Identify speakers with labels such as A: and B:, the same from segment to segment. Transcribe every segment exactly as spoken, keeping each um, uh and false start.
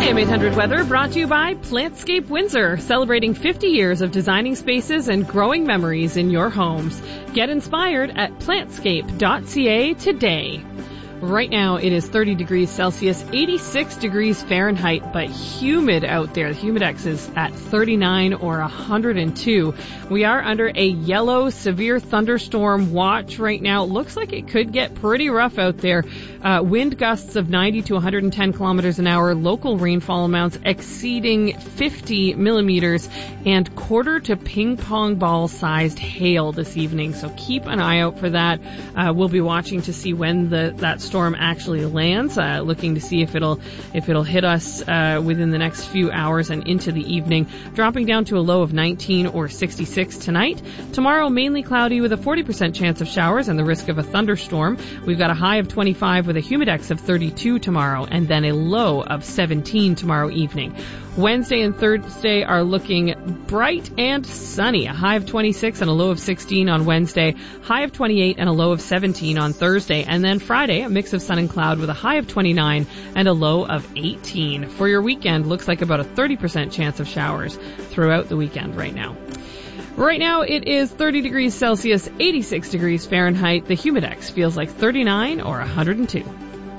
A: A M eight hundred Weather brought to you by Plantscape Windsor, celebrating fifty years of designing spaces and growing memories in your homes. Get inspired at plantscape dot c a today. Right now it is thirty degrees Celsius, eighty-six degrees Fahrenheit, but humid out there. The humidex is at thirty-nine or one hundred two. We are under a yellow severe thunderstorm watch right now. It looks like it could get pretty rough out there. Uh, wind gusts of ninety to one hundred ten kilometers an hour, local rainfall amounts exceeding fifty millimeters, and quarter to ping pong ball sized hail this evening. So keep an eye out for that. Uh, we'll be watching to see when the that storm actually lands, uh, looking to see if it'll if it'll hit us uh, within the next few hours and into the evening, dropping down to a low of nineteen or sixty-six tonight. Tomorrow, mainly cloudy with a forty percent chance of showers and the risk of a thunderstorm. We've got a high of twenty-five with a humidex of thirty-two tomorrow, and then a low of seventeen tomorrow evening. Wednesday and Thursday are looking bright and sunny. A high of twenty-six and a low of sixteen on Wednesday, high of twenty-eight and a low of seventeen on Thursday, and then Friday, a mix of sun and cloud with a high of twenty-nine and a low of eighteen. For your weekend, looks like about a thirty percent chance of showers throughout the weekend right now. Right now it is thirty degrees Celsius, eighty-six degrees Fahrenheit. The humidex feels like thirty-nine or one hundred two.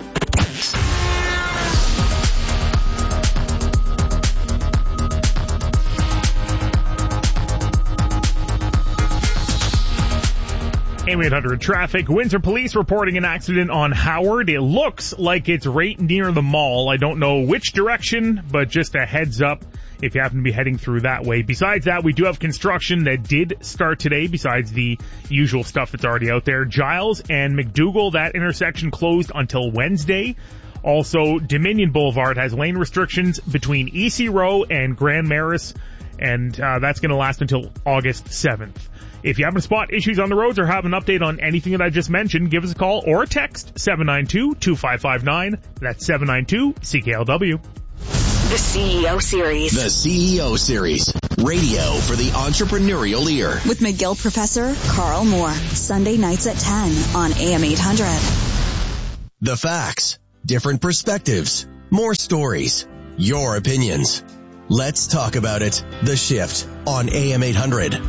B: A M eight hundred traffic. Windsor Police reporting an accident on Howard. It looks like it's right near the mall. I don't know which direction, but just a heads up if you happen to be heading through that way. Besides that, we do have construction that did start today, besides the usual stuff that's already out there. Giles and McDougall, that intersection closed until Wednesday. Also, Dominion Boulevard has lane restrictions between E C Row and Grand Maris, and uh, that's going to last until August seventh. If you happen to spot issues on the roads or have an update on anything that I just mentioned, give us a call or a text seven nine two, two five five nine. That's seven nine two C K L W.
C: The C E O Series.
D: The C E O Series. Radio for the entrepreneurial ear.
C: With McGill Professor Carl Moore. Sunday nights at ten on A M eight hundred.
D: The facts. Different perspectives. More stories. Your opinions. Let's talk about it. The Shift on A M eight hundred.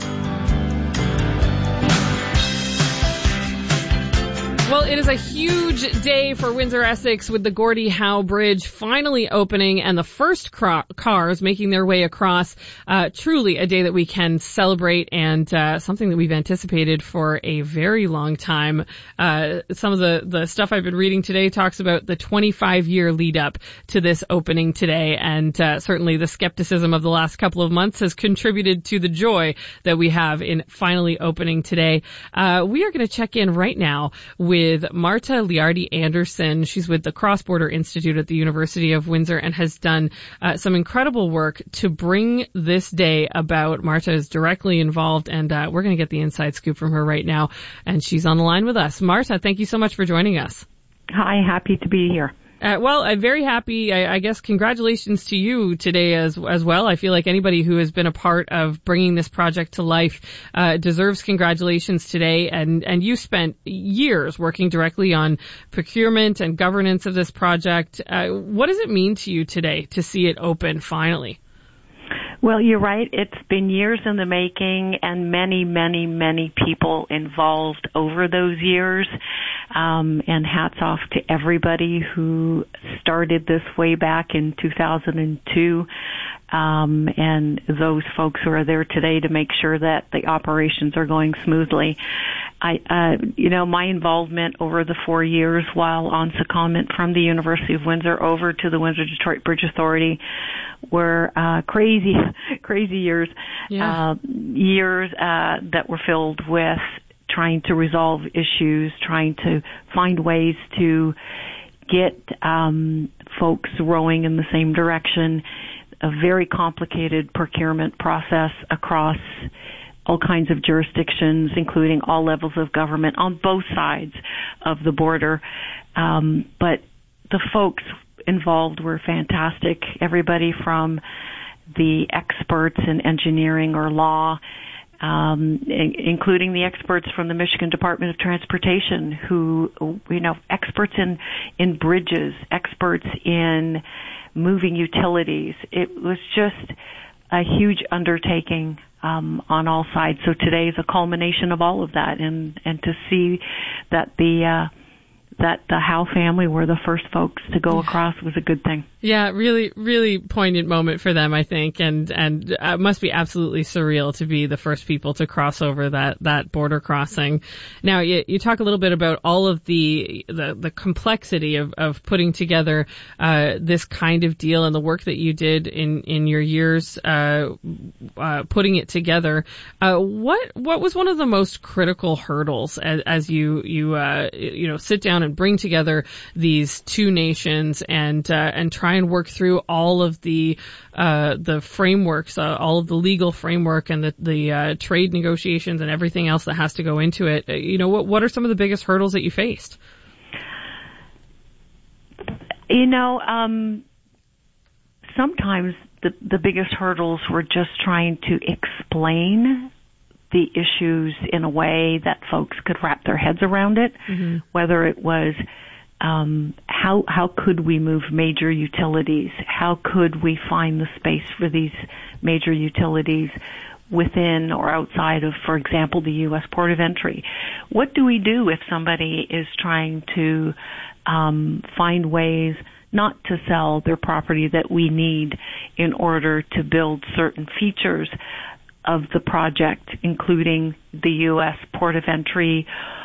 A: Well, it is a huge day for Windsor-Essex with the Gordie Howe Bridge finally opening and the first cro- cars making their way across. Uh, truly a day that we can celebrate and uh, something that we've anticipated for a very long time. Uh, some of the, the stuff I've been reading today talks about the twenty-five year lead up to this opening today, and uh, certainly the skepticism of the last couple of months has contributed to the joy that we have in finally opening today. Uh, we are going to check in right now with with Marta Liardi Anderson. She's with the Cross Border Institute at the University of Windsor and has done uh, some incredible work to bring this day about. Marta is directly involved, and uh, we're going to get the inside scoop from her right now, and she's on the line with us. Marta, thank you so much for joining us.
E: Hi, happy to be here.
A: Uh, well, I'm very happy. I, I guess congratulations to you today as as well. I feel like anybody who has been a part of bringing this project to life uh, deserves congratulations today. And and you spent years working directly on procurement and governance of this project. Uh, what does it mean to you today to see it open finally?
E: Well, you're right. It's been years in the making and many, many, many people involved over those years. Um, and hats off to everybody who started this way back in two thousand two. Um, and those folks who are there today to make sure that the operations are going smoothly. I, uh, you know, my involvement over the four years while on secondment from the University of Windsor over to the Windsor-Detroit Bridge Authority were uh, crazy, crazy years.
A: Yeah.
E: Uh, years uh, that were filled with trying to resolve issues, trying to find ways to get um, folks rowing in the same direction. A very complicated procurement process across all kinds of jurisdictions, including all levels of government on both sides of the border. Um, but the folks involved were fantastic. Everybody from the experts in engineering or law, um, in, including the experts from the Michigan Department of Transportation, who, you know, experts in, in bridges, experts in moving utilities. It was just a huge undertaking um, on all sides. So today is a culmination of all of that, and and to see that the uh, that the Howe family were the first folks to go across was a good thing.
A: Yeah, really, really poignant moment for them, I think, and and uh, it must be absolutely surreal to be the first people to cross over that that border crossing. Now, you, you talk a little bit about all of the the, the complexity of, of putting together uh, this kind of deal and the work that you did in in your years uh, uh, putting it together. Uh, what what was one of the most critical hurdles as, as you you uh, you know sit down and bring together these two nations and uh, and try and work through all of the uh, the frameworks, uh, all of the legal framework and the, the uh, trade negotiations and everything else that has to go into it? Uh, you know, what what are some of the biggest hurdles that you faced?
E: You know, um, sometimes the the biggest hurdles were just trying to explain the issues in a way that folks could wrap their heads around it, mm-hmm. whether it was um, how how could we move major utilities? How could we find the space for these major utilities within or outside of, for example, the U S port of entry? What do we do if somebody is trying to um, find ways not to sell their property that we need in order to build certain features of the project, including the U S port of entry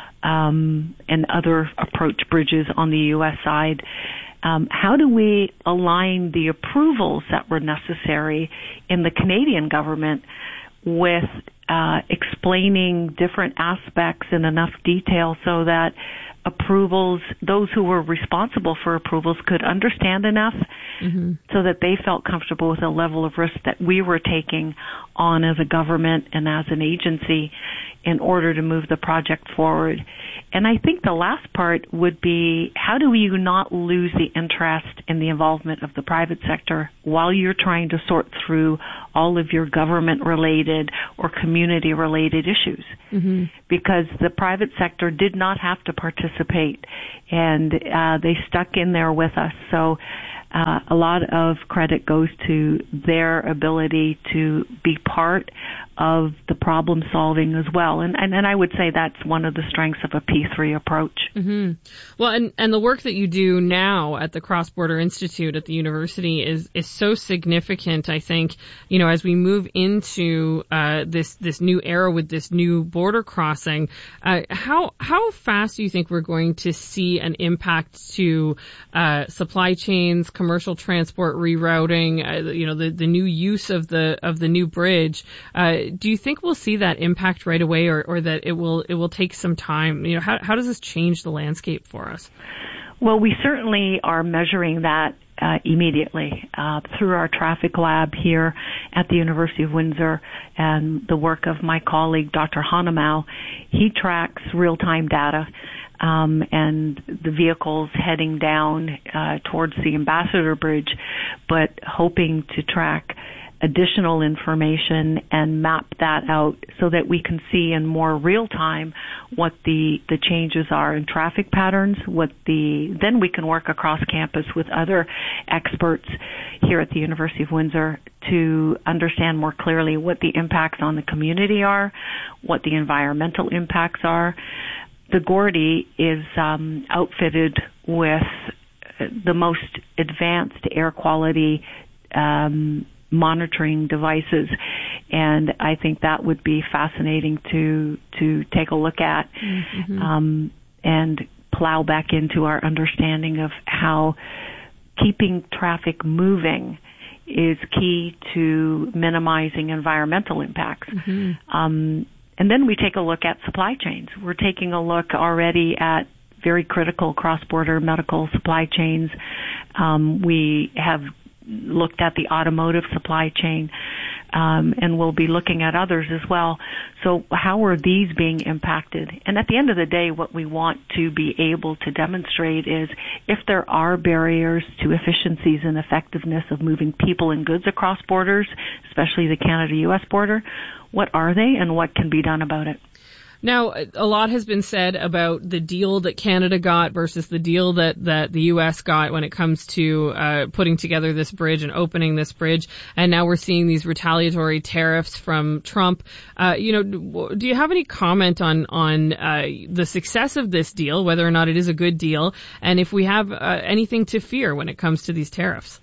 E: um, and other approach bridges on the U S side? Um, how do we align the approvals that were necessary in the Canadian government with uh, explaining different aspects in enough detail so that approvals, those who were responsible for approvals, could understand enough mm-hmm. so that they felt comfortable with the level of risk that we were taking on as a government and as an agency in order to move the project forward. And I think the last part would be, how do you not lose the interest in the involvement of the private sector while you're trying to sort through all of your government-related or community-related issues? Mm-hmm. Because the private sector did not have to participate, and uh, they stuck in there with us. So uh, a lot of credit goes to their ability to be part of the problem solving as well. And, and, and I would say that's one of the strengths of a P three approach.
A: Mm-hmm. Well, and, and the work that you do now at the Cross Border Institute at the university is, is so significant, I think, you know, as we move into uh, this, this new era with this new border crossing. Uh, how, how fast do you think we're going to see an impact to uh, supply chains, commercial transport rerouting, uh, you know, the, the new use of the, of the new bridge? Uh, Do you think we'll see that impact right away, or, or that it will it will take some time? You know, how how does this change the landscape for us?
E: Well, we certainly are measuring that uh, immediately uh, through our traffic lab here at the University of Windsor and the work of my colleague, Doctor Hannemau. He tracks real-time data um, and the vehicles heading down uh, towards the Ambassador Bridge, but hoping to track additional information and map that out so that we can see in more real time what the, the changes are in traffic patterns, what the, then we can work across campus with other experts here at the University of Windsor to understand more clearly what the impacts on the community are, what the environmental impacts are. The Gordy is um, outfitted with the most advanced air quality um monitoring devices, and I think that would be fascinating to to take a look at mm-hmm. um, and plow back into our understanding of how keeping traffic moving is key to minimizing environmental impacts. Mm-hmm. Um, and then we take a look at supply chains. We're taking a look already at very critical cross-border medical supply chains. Um, we have looked at the automotive supply chain, um, and we'll be looking at others as well. So how are these being impacted? And at the end of the day, what we want to be able to demonstrate is if there are barriers to efficiencies and effectiveness of moving people and goods across borders, especially the Canada-U S border, what are they and what can be done about it?
A: Now, a lot has been said about the deal that Canada got versus the deal that, that the U S got when it comes to uh, putting together this bridge and opening this bridge. And now we're seeing these retaliatory tariffs from Trump. Uh, you know, do you have any comment on on uh, the success of this deal, whether or not it is a good deal, and if we have uh, anything to fear when it comes to these tariffs?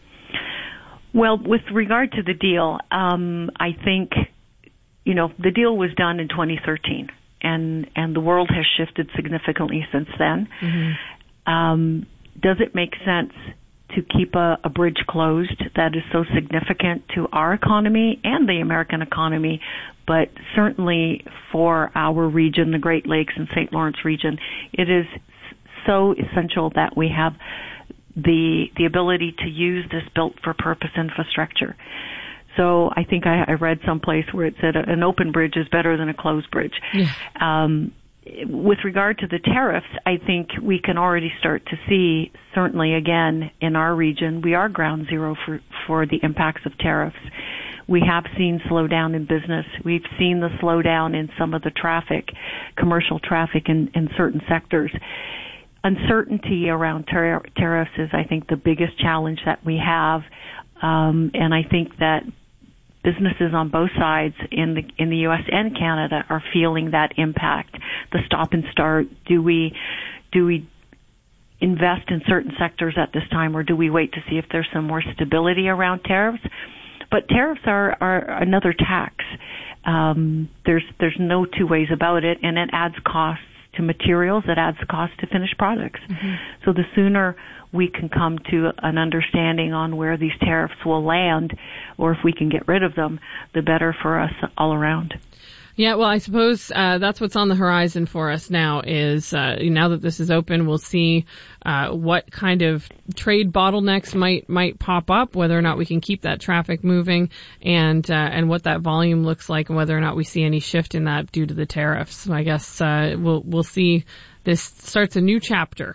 E: Well, with regard to the deal, um, I think, you know, the deal was done in twenty thirteen, and, and the world has shifted significantly since then. Mm-hmm. Um, does it make sense to keep a, a bridge closed that is so significant to our economy and the American economy, but certainly for our region, the Great Lakes and Saint Lawrence region? It is so essential that we have the the ability to use this built-for-purpose infrastructure. So I think I, I read someplace where it said an open bridge is better than a closed bridge. Yeah. Um, with regard to the tariffs, I think we can already start to see, certainly again in our region, we are ground zero for, for the impacts of tariffs. We have seen slowdown in business. We've seen the slowdown in some of the traffic, commercial traffic in, in certain sectors. Uncertainty around tar- tariffs is, I think, the biggest challenge that we have. Um, and I think that businesses on both sides in the in the U S and Canada are feeling that impact. The stop and start. Do we do we invest in certain sectors at this time, or do we wait to see if there's some more stability around tariffs? But tariffs are, are another tax. Um, there's there's no two ways about it, and it adds costs to materials, it adds cost to finished products. Mm-hmm. So the sooner we can come to an understanding on where these tariffs will land, or if we can get rid of them, the better for us all around.
A: Yeah, well, I suppose uh, that's what's on the horizon for us now is uh, now that this is open, we'll see uh, what kind of trade bottlenecks might might pop up, whether or not we can keep that traffic moving, and uh, and what that volume looks like, and whether or not we see any shift in that due to the tariffs. So I guess uh, we'll we'll see. This starts a new chapter.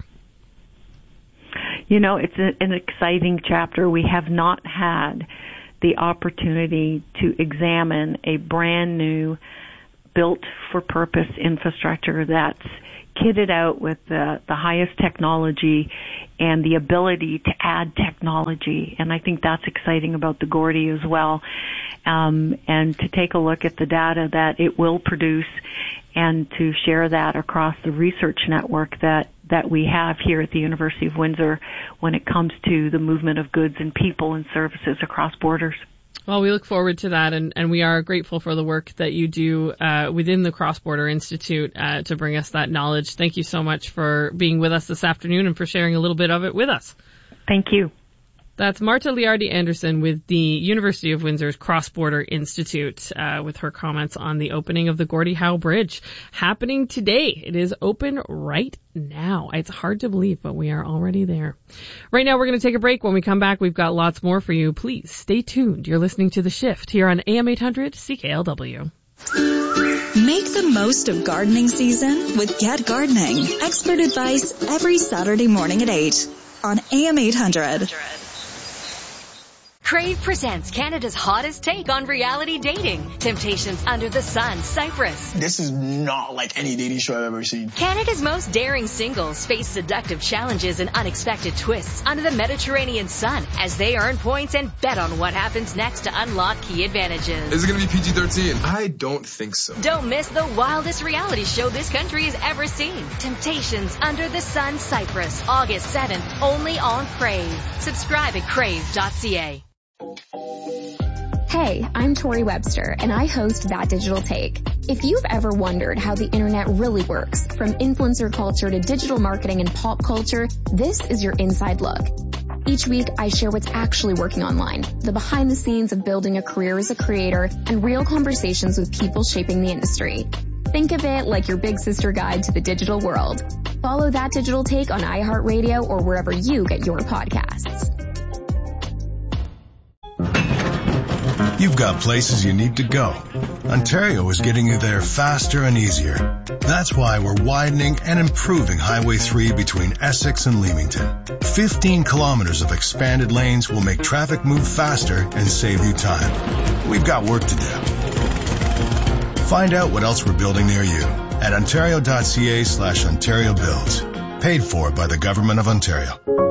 E: You know, it's a, an exciting chapter. We have not had the opportunity to examine a brand new built-for-purpose infrastructure that's kitted out with the, the highest technology and the ability to add technology. And I think that's exciting about the Gordy as well. Um, and to take a look at the data that it will produce and to share that across the research network that, that we have here at the University of Windsor when it comes to the movement of goods and people and services across borders.
A: Well, we look forward to that, and, and we are grateful for the work that you do uh, within the Cross Border Institute uh, to bring us that knowledge. Thank you so much for being with us this afternoon and for sharing a little bit of it with us.
E: Thank you.
A: That's Marta Liardi Anderson with the University of Windsor's Cross Border Institute uh, with her comments on the opening of the Gordie Howe Bridge happening today. It is open right now. It's hard to believe, but we are already there. Right now, we're going to take a break. When we come back, we've got lots more for you. Please stay tuned. You're listening to The Shift here on A M eight hundred C K L W.
C: Make the most of gardening season with Get Gardening. Expert advice every Saturday morning at eight on A M eight hundred.
F: Crave presents Canada's hottest take on reality dating. Temptations Under the Sun, Cyprus.
G: This is not like any dating show I've ever seen.
F: Canada's most daring singles face seductive challenges and unexpected twists under the Mediterranean sun as they earn points and bet on what happens next to unlock key advantages.
H: Is it going to be P G thirteen? I don't think so.
F: Don't miss the wildest reality show this country has ever seen. Temptations Under the Sun, Cyprus, August seventh, only on Crave. Subscribe at crave dot c a.
I: Hey, I'm Tori Webster, and I host That Digital Take. If you've ever wondered how the internet really works, from influencer culture to digital marketing and pop culture, this is your inside look. Each week, I share what's actually working online, the behind the scenes of building a career as a creator, and real conversations with people shaping the industry. Think of it like your big sister guide to the digital world. Follow That Digital Take on iHeartRadio or wherever you get your podcasts.
J: You've got places you need to go. Ontario is getting you there faster and easier. That's why we're widening and improving Highway three between Essex and Leamington. fifteen kilometers of expanded lanes will make traffic move faster and save you time. We've got work to do. Find out what else we're building near you at ontario.ca slash Ontario Builds. Paid for by the Government of Ontario.